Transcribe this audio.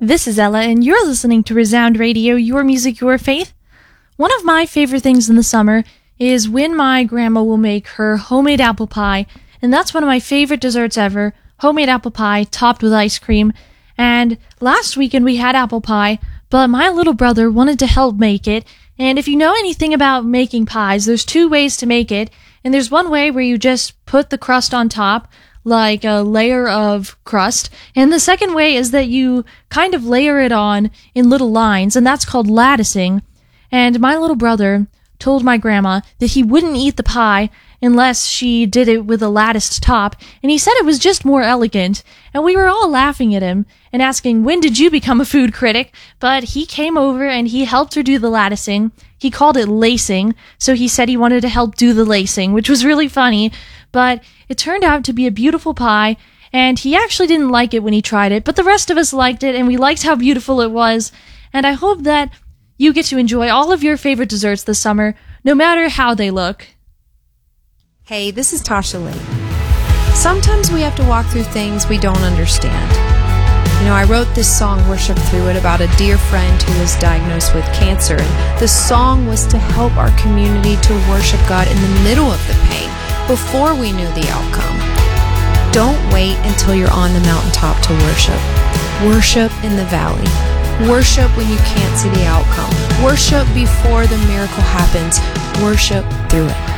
This is Ella, and you're listening to Resound Radio, your music, your faith. One of my favorite things in the summer is when my grandma will make her homemade apple pie, and that's one of my favorite desserts ever, homemade apple pie topped with ice cream. And last weekend we had apple pie, but my little brother wanted to help make it, and if you know anything about making pies, there's two ways to make it, and there's one way where you just put the crust on top, like a layer of crust, and the second way is that you kind of layer it on in little lines, and that's called latticing. And my little brother told my grandma that he wouldn't eat the pie unless she did it with a latticed top, and he said it was just more elegant, and we were all laughing at him and asking, when did you become a food critic? But he came over and he helped her do the latticing. He called it lacing, so he said he wanted to help do the lacing, which was really funny, but it turned out to be a beautiful pie, and he actually didn't like it when he tried it, but the rest of us liked it, and we liked how beautiful it was, and I hope that you get to enjoy all of your favorite desserts this summer, no matter how they look. Hey, this is Tasha Lee. Sometimes we have to walk through things we don't understand. You know, I wrote this song, Worship Through It, about a dear friend who was diagnosed with cancer, and the song was to help our community to worship God in the middle of the pain, before we knew the outcome. Don't wait until you're on the mountaintop to worship. Worship in the valley. Worship when you can't see the outcome. Worship before the miracle happens. Worship through it.